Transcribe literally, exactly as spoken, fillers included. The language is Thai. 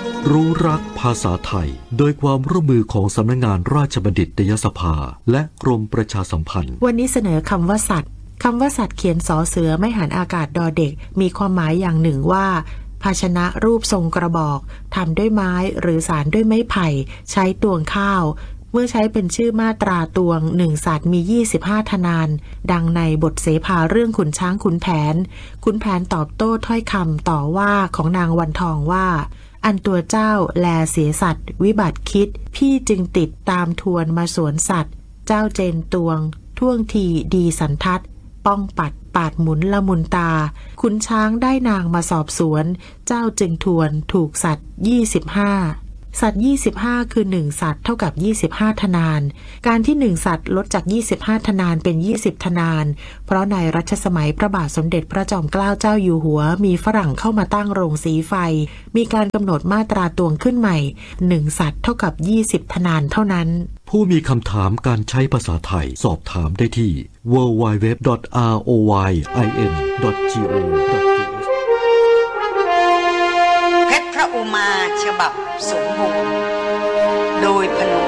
รู้รักภาษาไทยโดยความร่วมมือของสำนักงานราชบัณฑิตยสภาและกรมประชาสัมพันธ์วันนี้เสนอคำว่าสัตว์คำว่าสัตว์เขียนสอเสือไม่หันอากาศดอเด็กมีความหมายอย่างหนึ่งว่าภาชนะรูปทรงกระบอกทำด้วยไม้หรือสานด้วยไม้ไผ่ใช้ตวงข้าวเมื่อใช้เป็นชื่อมาตราตวงหนึ่งสัตว์มียี่สิบห้าทนานดังในบทเสภาเรื่องขุนช้างขุนแผนขุนแผนตอบโต้ถ้อยคำต่อว่าของนางวันทองว่าอันตัวเจ้าแลเสียสัตว์วิบัติคิดพี่จึงติดตามทวนมาสวนสัตว์เจ้าเจนตวงท่วงทีดีสันทัดป้องปัดปาดหมุนละมุนตาขุนช้างได้นางมาสอบสวนเจ้าจึงทวนถูกสัตว์ยี่สิบห้าสัตว์ยี่สิบห้าคือหนึ่งสัตว์เท่ากับยี่สิบห้าทนานการที่หนึ่งสัตว์ลดจากยี่สิบห้าทนานเป็นยี่สิบทนานเพราะในรัชสมัยพระบาทสมเด็จพระจอมเกล้าเจ้าอยู่หัวมีฝรั่งเข้ามาตั้งโรงสีไฟมีการกำหนดมาตราตวงขึ้นใหม่หนึ่งสัตว์เท่ากับยี่สิบทนานเท่านั้นผู้มีคำถามการใช้ภาษาไทยสอบถามได้ที่ ดับเบิลยู ดับเบิลยู ดับเบิลยู ดอท อาร์ โอ วาย ไอ เอ็น ดอท จี โอ ดอท ที เอชเพชรพระอุมาฉบับสมบูรณ์โดยพนม